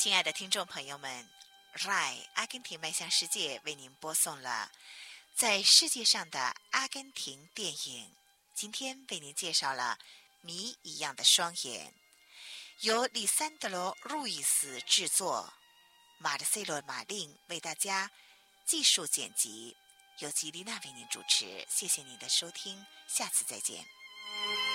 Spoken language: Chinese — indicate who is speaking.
Speaker 1: 亲爱的听众朋友们，RAI 阿根廷迈向世界为您播送了在世界上的阿根廷电影。今天为您介绍了《谜一样的双眼》，由里桑德罗·路易斯制作，马德塞罗·马令为大家技术剪辑，由吉丽娜为您主持。谢谢您的收听，下次再见。